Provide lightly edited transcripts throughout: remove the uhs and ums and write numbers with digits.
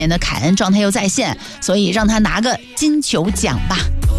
年的凯恩状态又在线，所以让他拿个金球奖吧。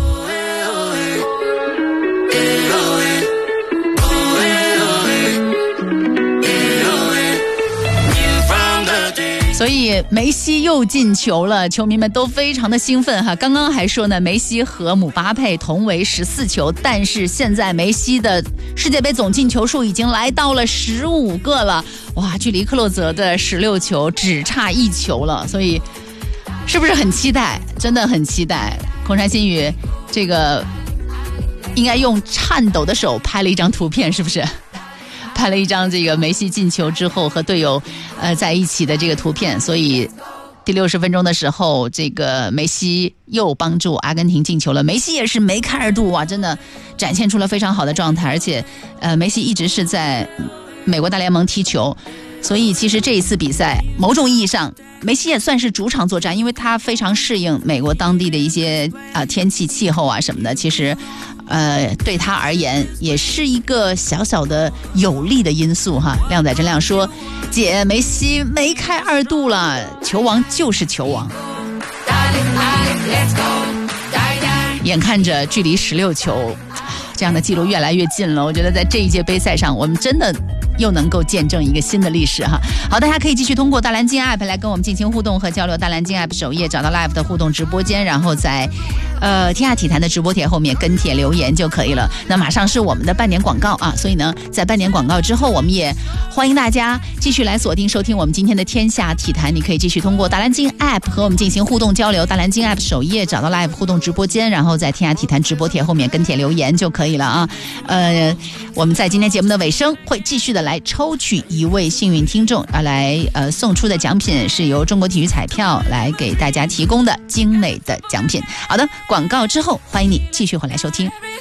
所以梅西又进球了，球迷们都非常的兴奋哈。刚刚还说呢，梅西和姆巴佩同为14球，但是现在梅西的世界杯总进球数已经来到了15个了，哇，距离克洛泽的16球只差1球了，所以是不是很期待？真的很期待。空山新宇这个应该用颤抖的手拍了一张图片，是不是？拍了一张这个梅西进球之后和队友在一起的这个图片，所以第60分钟的时候，这个梅西又帮助阿根廷进球了。梅西也是梅开二度啊，真的展现出了非常好的状态，而且梅西一直是在美国大联盟踢球，所以其实这一次比赛某种意义上梅西也算是主场作战，因为他非常适应美国当地的一些天气气候啊什么的，其实对他而言也是一个小小的有利的因素哈。靓仔真亮说，姐，梅西梅开二度了，球王就是球王。眼看着距离16球这样的记录越来越近了，我觉得在这一届杯赛上我们真的又能够见证一个新的历史哈。好，大家可以继续通过大蓝鲸 App 来跟我们进行互动和交流。大蓝鲸 App 首页找到 Live 的互动直播间，然后在天下体坛的直播帖后面跟帖留言就可以了。那马上是我们的半点广告啊，所以呢，在半点广告之后，我们也欢迎大家继续来锁定收听我们今天的天下体坛。你可以继续通过大蓝鲸 App 和我们进行互动交流。大蓝鲸 App 首页找到 Live 互动直播间，然后在天下体坛直播帖后面跟帖留言就可以了啊。我们在今天节目的尾声会继续的来抽取一位幸运听众，来送出的奖品是由中国体育彩票来给大家提供的精美的奖品。好的，广告之后欢迎你继续回来收听。